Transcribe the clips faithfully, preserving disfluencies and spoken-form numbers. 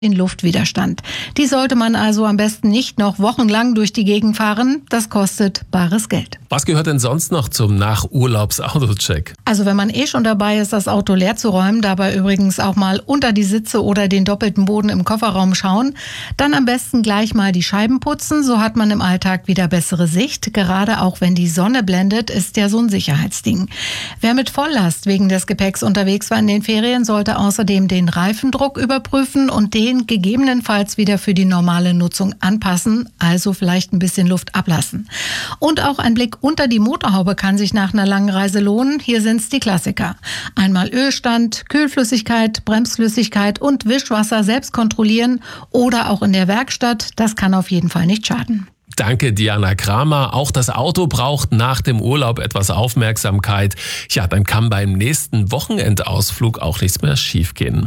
den Luftwiderstand. Die sollte man also am besten nicht noch wochenlang durch die Gegend fahren. Das kostet bares Geld. Was gehört denn sonst noch zum Nach-Urlaubs-Autocheck? Also wenn man eh schon dabei ist, das Auto leer zu räumen, dabei übrigens auch mal unter die Sitze oder den doppelten Boden im Kofferraum schauen, dann am besten gleich mal die Scheiben putzen. So hat man im Alltag wieder bessere Sicht. Gerade auch wenn die Sonne blendet, ist ja so ein Sicherheitsding. Wer mit Volllast wegen des Gepäcks unterwegs war in den Ferien, sollte außerdem den Reifendruck überprüfen und den gegebenenfalls wieder für die normale Nutzung anpassen, also vielleicht ein bisschen Luft ablassen. Und auch ein Blick unter die Motorhaube kann sich nach einer langen Reise lohnen. Hier sind's die Klassiker. Einmal Ölstand, Kühlflüssigkeit, Bremsflüssigkeit und Wischwasser selbst kontrollieren oder auch in der Werkstatt. Das kann auf jeden Fall nicht schaden. Danke, Diana Kramer. Auch das Auto braucht nach dem Urlaub etwas Aufmerksamkeit. Ja, dann kann beim nächsten Wochenendausflug auch nichts mehr schiefgehen.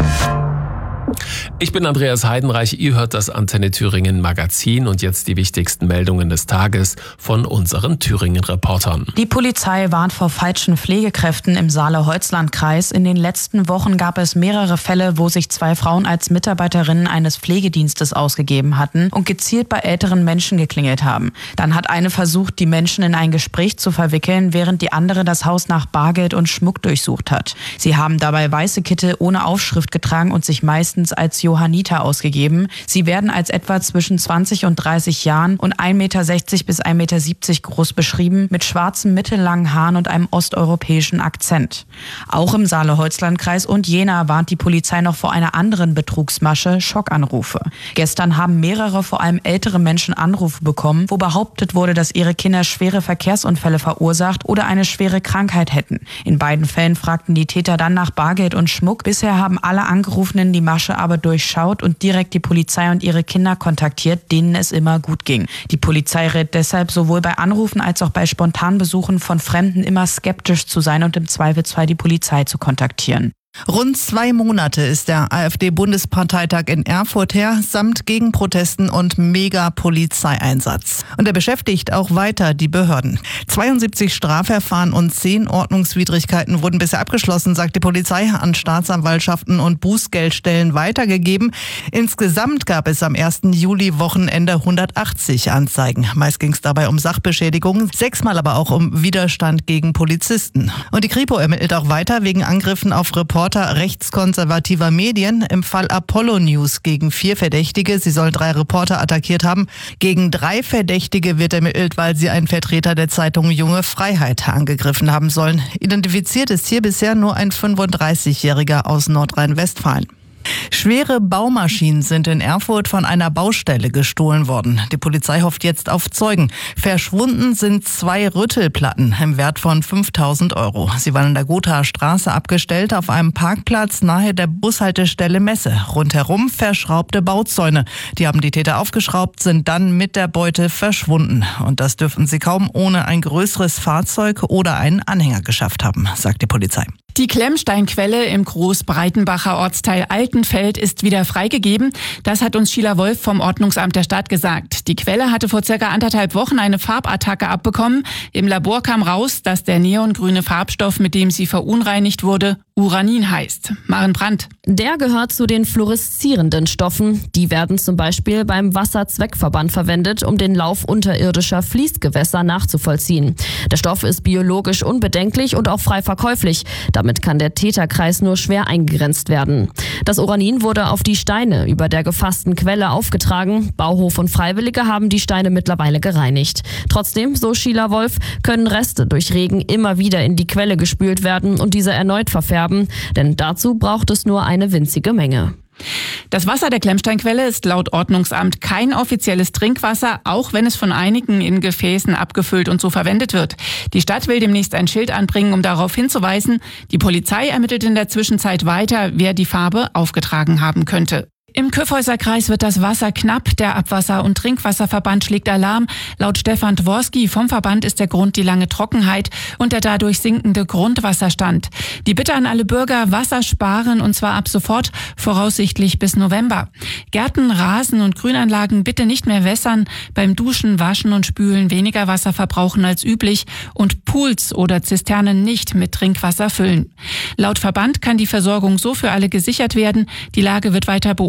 Ich bin Andreas Heidenreich, ihr hört das Antenne Thüringen Magazin und jetzt die wichtigsten Meldungen des Tages von unseren Thüringen-Reportern. Die Polizei warnt vor falschen Pflegekräften im Saale-Holzland-Kreis. In den letzten Wochen gab es mehrere Fälle, wo sich zwei Frauen als Mitarbeiterinnen eines Pflegedienstes ausgegeben hatten und gezielt bei älteren Menschen geklingelt haben. Dann hat eine versucht, die Menschen in ein Gespräch zu verwickeln, während die andere das Haus nach Bargeld und Schmuck durchsucht hat. Sie haben dabei weiße Kittel ohne Aufschrift getragen und sich meistens als Johanniter ausgegeben. Sie werden als etwa zwischen zwanzig und dreißig Jahren und ein Meter sechzig bis ein Meter siebzig groß beschrieben, mit schwarzen mittellangen Haaren und einem osteuropäischen Akzent. Auch im Saale-Holzland-Kreis und Jena warnt die Polizei noch vor einer anderen Betrugsmasche, Schockanrufe. Gestern haben mehrere, vor allem ältere Menschen Anrufe bekommen, wo behauptet wurde, dass ihre Kinder schwere Verkehrsunfälle verursacht oder eine schwere Krankheit hätten. In beiden Fällen fragten die Täter dann nach Bargeld und Schmuck. Bisher haben alle Angerufenen die Masche aber durchschaut und direkt die Polizei und ihre Kinder kontaktiert, denen es immer gut ging. Die Polizei rät deshalb sowohl bei Anrufen als auch bei Spontanbesuchen von Fremden immer skeptisch zu sein und im Zweifelsfall die Polizei zu kontaktieren. Rund zwei Monate ist der AfD-Bundesparteitag in Erfurt her, samt Gegenprotesten und Mega-Polizeieinsatz. Und er beschäftigt auch weiter die Behörden. zweiundsiebzig Strafverfahren und zehn Ordnungswidrigkeiten wurden bisher abgeschlossen, sagt die Polizei, an Staatsanwaltschaften und Bußgeldstellen weitergegeben. Insgesamt gab es am ersten Juli-Wochenende hundertachtzig Anzeigen. Meist ging es dabei um Sachbeschädigungen, sechsmal aber auch um Widerstand gegen Polizisten. Und die Kripo ermittelt auch weiter wegen Angriffen auf Reporter rechtskonservativer Medien, im Fall Apollo News gegen vier Verdächtige. Sie sollen drei Reporter attackiert haben. Gegen drei Verdächtige wird ermittelt, weil sie einen Vertreter der Zeitung Junge Freiheit angegriffen haben sollen. Identifiziert ist hier bisher nur ein fünfunddreißigjähriger aus Nordrhein-Westfalen. Schwere Baumaschinen sind in Erfurt von einer Baustelle gestohlen worden. Die Polizei hofft jetzt auf Zeugen. Verschwunden sind zwei Rüttelplatten im Wert von fünftausend Euro. Sie waren in der Gothaer Straße abgestellt auf einem Parkplatz nahe der Bushaltestelle Messe. Rundherum verschraubte Bauzäune. Die haben die Täter aufgeschraubt, sind dann mit der Beute verschwunden. Und das dürften sie kaum ohne ein größeres Fahrzeug oder einen Anhänger geschafft haben, sagt die Polizei. Die Klemmsteinquelle im Großbreitenbacher Ortsteil Altenfeld ist wieder freigegeben. Das hat uns Sheila Wolf vom Ordnungsamt der Stadt gesagt. Die Quelle hatte vor circa anderthalb Wochen eine Farbattacke abbekommen. Im Labor kam raus, dass der neongrüne Farbstoff, mit dem sie verunreinigt wurde, Uranin heißt. Maren Brandt. Der gehört zu den fluoreszierenden Stoffen. Die werden zum Beispiel beim Wasserzweckverband verwendet, um den Lauf unterirdischer Fließgewässer nachzuvollziehen. Der Stoff ist biologisch unbedenklich und auch frei verkäuflich. Damit kann der Täterkreis nur schwer eingegrenzt werden. Das Uranin wurde auf die Steine über der gefassten Quelle aufgetragen. Bauhof und Freiwillige haben die Steine mittlerweile gereinigt. Trotzdem, so Sheila Wolf, können Reste durch Regen immer wieder in die Quelle gespült werden und diese erneut verfärben. Denn dazu braucht es nur eine winzige Menge. Das Wasser der Klemmsteinquelle ist laut Ordnungsamt kein offizielles Trinkwasser, auch wenn es von einigen in Gefäßen abgefüllt und so verwendet wird. Die Stadt will demnächst ein Schild anbringen, um darauf hinzuweisen. Die Polizei ermittelt in der Zwischenzeit weiter, wer die Farbe aufgetragen haben könnte. Im Kyffhäuser-Kreis wird das Wasser knapp. Der Abwasser- und Trinkwasserverband schlägt Alarm. Laut Stefan Dworski vom Verband ist der Grund die lange Trockenheit und der dadurch sinkende Grundwasserstand. Die Bitte an alle Bürger: Wasser sparen, und zwar ab sofort, voraussichtlich bis November. Gärten, Rasen und Grünanlagen bitte nicht mehr wässern. Beim Duschen, Waschen und Spülen weniger Wasser verbrauchen als üblich und Pools oder Zisternen nicht mit Trinkwasser füllen. Laut Verband kann die Versorgung so für alle gesichert werden. Die Lage wird weiter beobachtet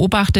beobachtet